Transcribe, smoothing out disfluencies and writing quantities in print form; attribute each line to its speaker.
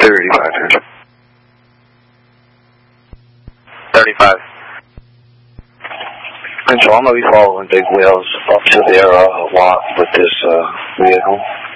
Speaker 1: 35.
Speaker 2: 35.
Speaker 1: And so I'm going to be following Big Wheels up to their lot with this vehicle.